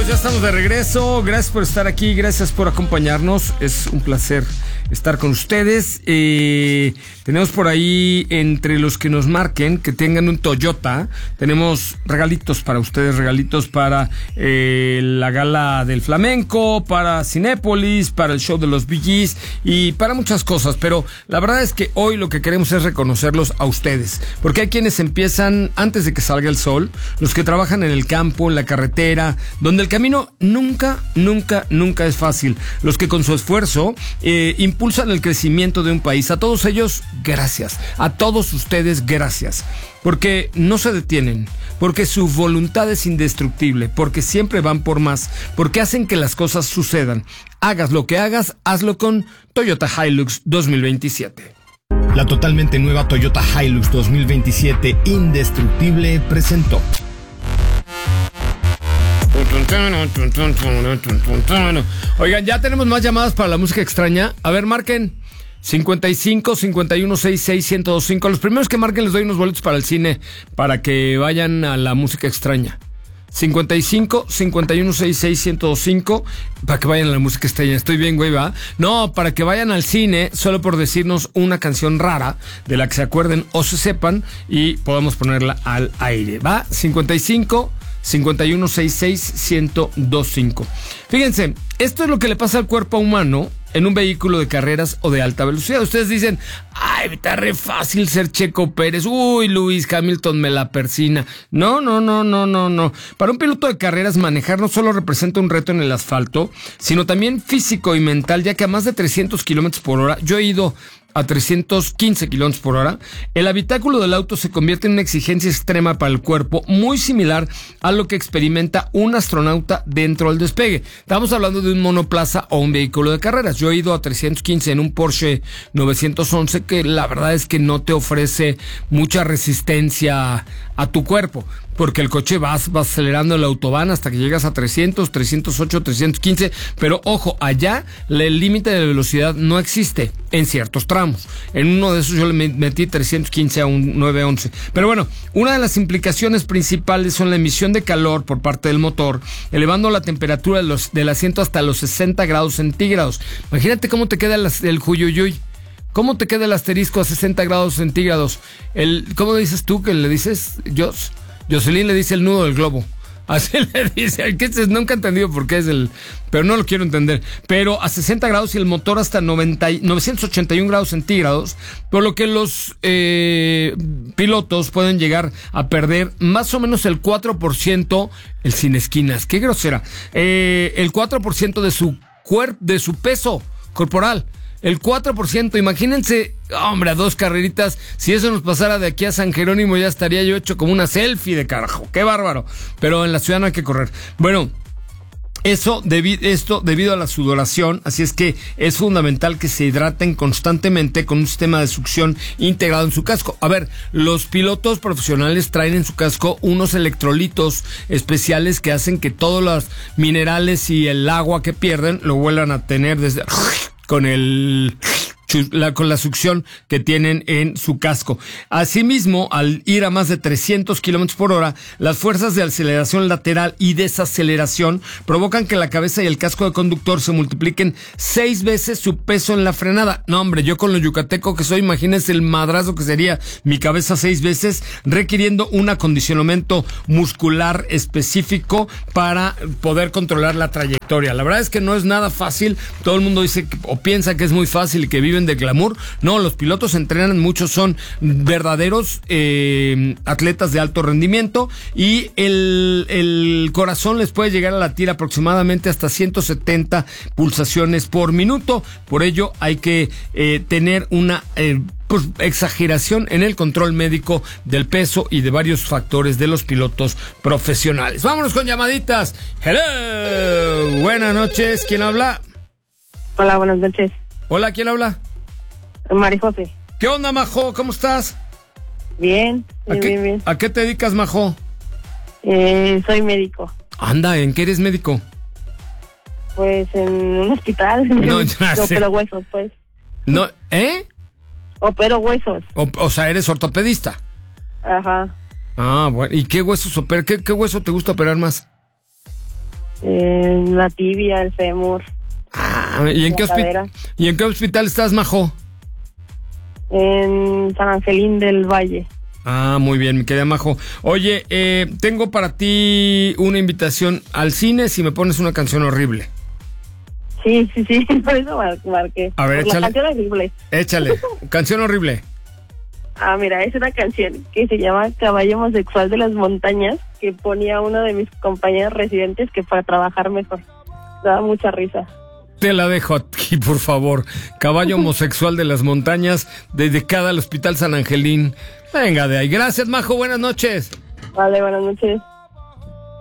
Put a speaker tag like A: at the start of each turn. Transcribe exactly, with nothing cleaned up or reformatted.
A: Ya estamos de regreso. Gracias por estar aquí, gracias por acompañarnos. Es un placer estar con ustedes. Eh, tenemos por ahí, entre los que nos marquen, que tengan un Toyota, tenemos regalitos para ustedes, regalitos para eh, la gala del flamenco, para Cinépolis, para el show de los Bee Gees y para muchas cosas. Pero la verdad es que hoy lo que queremos es reconocerlos a ustedes, porque hay quienes empiezan antes de que salga el sol, los que trabajan en el campo, en la carretera, donde el camino nunca, nunca, nunca es fácil. Los que con su esfuerzo eh, impulsan el crecimiento de un país. A todos ellos, gracias. A todos ustedes, gracias. Porque no se detienen, porque su voluntad es indestructible, porque siempre van por más, porque hacen que las cosas sucedan. Hagas lo que hagas, hazlo con Toyota Hilux dos mil veintisiete.
B: La totalmente nueva Toyota Hilux dos mil veintisiete Indestructible presentó.
A: Oigan, ya tenemos más llamadas para la música extraña. A ver, marquen cincuenta y cinco, cincuenta y uno, sesenta y seis, ciento veinticinco. Los primeros que marquen les doy unos boletos para el cine, para que vayan a la música extraña. cincuenta y cinco, cincuenta y uno, sesenta y seis, ciento veinticinco, para que vayan a la música extraña. Estoy bien, güey, ¿va? No, para que vayan al cine, solo por decirnos una canción rara de la que se acuerden o se sepan y podamos ponerla al aire, ¿va? cincuenta y cinco, cincuenta y uno, sesenta y seis, ciento veinticinco. Fíjense, esto es lo que le pasa al cuerpo humano en un vehículo de carreras o de alta velocidad. Ustedes dicen, ay, está re fácil ser Checo Pérez. Uy, Lewis Hamilton me la persina. No, no, no, no, no, no. Para un piloto de carreras, manejar no solo representa un reto en el asfalto, sino también físico y mental, ya que a más de trescientos kilómetros por hora, yo he ido a trescientos quince kilómetros por hora, el habitáculo del auto se convierte en una exigencia extrema para el cuerpo, muy similar a lo que experimenta un astronauta dentro del despegue. Estamos hablando de un monoplaza o un vehículo de carreras. Yo he ido a trescientos quince en un Porsche novecientos once, que la verdad es que no te ofrece mucha resistencia a tu cuerpo, porque el coche vas, vas acelerando el autobahn hasta que llegas a trescientos, trescientos ocho, trescientos quince, pero ojo, allá el límite de velocidad no existe en ciertos tramos. En uno de esos yo le metí trescientos quince a un novecientos once. Pero bueno, una de las implicaciones principales son la emisión de calor por parte del motor, elevando la temperatura de los, del asiento hasta los sesenta grados centígrados. Imagínate cómo te queda el, el juyuyuy. ¿Cómo te queda el asterisco a sesenta grados centígrados? El, ¿Cómo dices tú que le dices, Jos? Jocelyn le dice el nudo del globo. Así le dice, que nunca he entendido por qué es el, pero no lo quiero entender. Pero a sesenta grados y el motor hasta noventa, novecientos ochenta y un grados centígrados, por lo que los eh, pilotos pueden llegar a perder más o menos el cuatro por ciento, el sin esquinas, qué grosera, eh, el cuatro por ciento de su cuerpo, de su peso corporal. El cuatro por ciento, imagínense, hombre, a dos carreritas, si eso nos pasara de aquí a San Jerónimo ya estaría yo hecho como una selfie de carajo, qué bárbaro, pero en la ciudad no hay que correr. Bueno, eso debi- esto debido a la sudoración, así es que es fundamental que se hidraten constantemente con un sistema de succión integrado en su casco. A ver, los pilotos profesionales traen en su casco unos electrolitos especiales que hacen que todos los minerales y el agua que pierden lo vuelvan a tener desde... con el la, con la succión que tienen en su casco. Asimismo, al ir a más de trescientos kilómetros por hora, las fuerzas de aceleración lateral y desaceleración provocan que la cabeza y el casco de conductor se multipliquen seis veces su peso en la frenada. No, hombre, yo con lo yucateco que soy, imagínense el madrazo que sería mi cabeza seis veces, requiriendo un acondicionamiento muscular específico para poder controlar la trayectoria. La verdad es que no es nada fácil. Todo el mundo dice que, o piensa que es muy fácil y que vive de glamour. No, los pilotos entrenan, muchos son verdaderos eh, atletas de alto rendimiento y el, el corazón les puede llegar a latir aproximadamente hasta ciento setenta pulsaciones por minuto. Por ello hay que eh, tener una eh, pues, exageración en el control médico del peso y de varios factores de los pilotos profesionales. Vámonos con llamaditas. Hello, buenas noches, ¿quién habla?
C: Hola, buenas noches.
A: Hola, ¿quién habla?
C: María José.
A: ¿Qué onda, Majo? ¿Cómo estás?
C: Bien, bien,
A: ¿A qué,
C: bien, bien.
A: ¿A qué te dedicas, Majo?
C: Eh, soy médico.
A: Anda, ¿en qué eres médico?
C: Pues en un hospital.
A: No, ya sé.
C: Opero huesos, pues.
A: No, ¿eh?
C: Opero huesos.
A: O, o sea, eres ortopedista.
C: Ajá.
A: Ah, bueno. ¿Y qué huesos operas? ¿Qué, qué hueso te gusta operar más?
C: En la tibia, el fémur.
A: Ah, ¿y en,
C: La
A: qué hospi-
C: cadera.
A: ¿Y en qué hospital estás, Majo?
C: En San Angelín del Valle.
A: Ah, muy bien, mi querida Majo. Oye, eh, tengo para ti una invitación al cine si me pones una canción horrible.
C: Sí, sí, sí, por eso mar- marqué.
A: A ver,
C: Por
A: échale.
C: la canción horrible.
A: Échale, canción horrible.
C: Ah, mira, es una canción que se llama Caballo Homosexual de las Montañas, que ponía uno de mis compañeros residentes que para trabajar mejor. Daba mucha risa.
A: Te la dejo aquí, por favor. Caballo homosexual de las montañas, dedicada al Hospital San Angelín. Venga de ahí. Gracias, Majo. Buenas noches.
C: Vale, buenas noches.